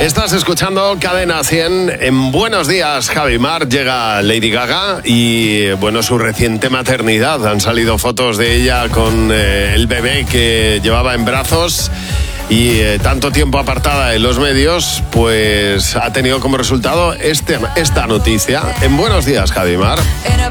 Estás escuchando Cadena 100 en Buenos Días, Javi Mar. Llega Lady Gaga y, bueno, su reciente maternidad. Han salido fotos de ella con el bebé que llevaba en brazos y tanto tiempo apartada en los medios, pues ha tenido como resultado esta noticia en Buenos Días, Javi Mar.